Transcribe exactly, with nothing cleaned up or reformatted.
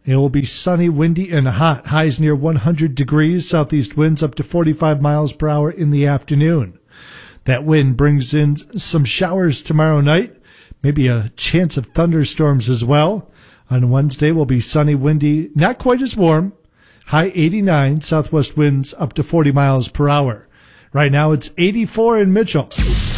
It will be sunny, windy, and hot. Highs near one hundred degrees. Southeast winds up to forty-five miles per hour in the afternoon. That wind brings in some showers tomorrow night. Maybe a chance of thunderstorms as well. On Wednesday will be sunny, windy, not quite as warm. High eighty-nine. Southwest winds up to forty miles per hour. Right now it's eighty-four in Mitchell.